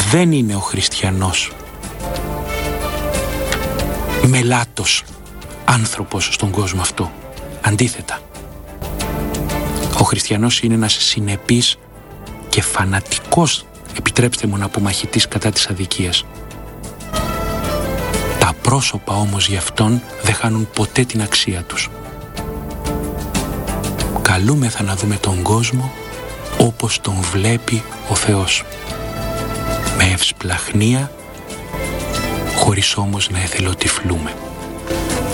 δεν είναι ο χριστιανός μελάτος άνθρωπος στον κόσμο αυτό. Αντίθετα, ο χριστιανός είναι ένας συνεπής και φανατικός, επιτρέψτε μου να πω, μαχητής κατά της αδικίας. Τα πρόσωπα όμως γι' αυτόν δεν χάνουν ποτέ την αξία τους. Καλούμεθα να δούμε τον κόσμο όπως τον βλέπει ο Θεός, με ευσπλαχνία, χωρίς όμως να εθελοτυφλούμε.